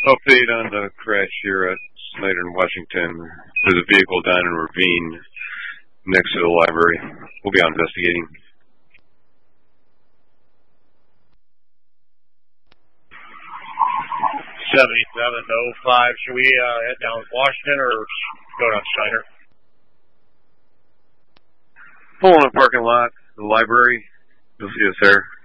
Update on the crash here at Snyder in Washington. There's a vehicle down in a ravine next to the library. We'll be out investigating. .7705. Should we head down Washington or go down Snyder? Pull in the parking lot, the library. You'll see us there.